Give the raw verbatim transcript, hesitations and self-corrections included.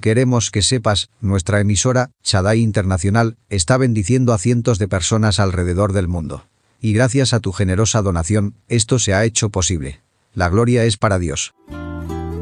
Queremos que sepas, nuestra emisora, Shaddai Internacional, está bendiciendo a cientos de personas alrededor del mundo. Y gracias a tu generosa donación, esto se ha hecho posible. La gloria es para Dios.